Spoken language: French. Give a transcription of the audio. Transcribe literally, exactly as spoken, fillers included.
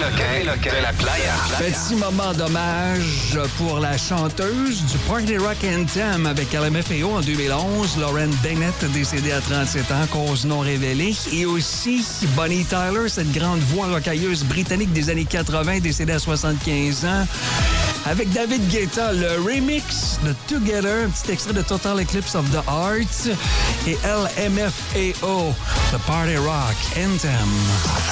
de la playa. Petit moment d'hommage pour la chanteuse du Party Rock Anthem avec L M F A O en deux mille onze, Lauren Bennett, décédée à trente-sept ans, cause non révélée. Et aussi Bonnie Tyler, cette grande voix rocailleuse britannique des années quatre-vingt, décédée à soixante-quinze ans. Avec David Guetta, le remix de Together, un petit extrait de Total Eclipse of the Heart. Et L M F A O, The Party Rock Anthem.